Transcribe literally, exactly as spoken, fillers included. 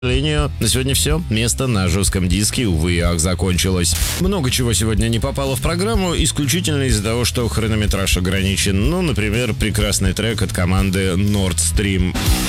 К сожалению, на сегодня все. Место на жестком диске, увы и ах, закончилось. Много чего сегодня не попало в программу, исключительно из-за того, что хронометраж ограничен. Ну, например, прекрасный трек от команды Nord Stream.